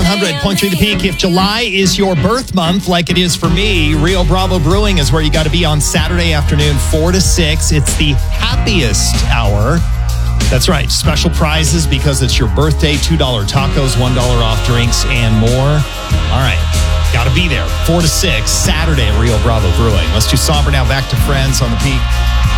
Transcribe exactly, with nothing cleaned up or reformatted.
hundred point three The Peak. If July is your birth month, like it is for me, Rio Bravo Brewing is where you got to be on Saturday afternoon, four to six. It's the happiest hour. That's right. Special prizes because it's your birthday, two dollars tacos, one dollar off drinks, and more. All right. Got to be there, four to six, Saturday at Rio Bravo Brewing. Let's do Somber now. Back to Friends on The Peak.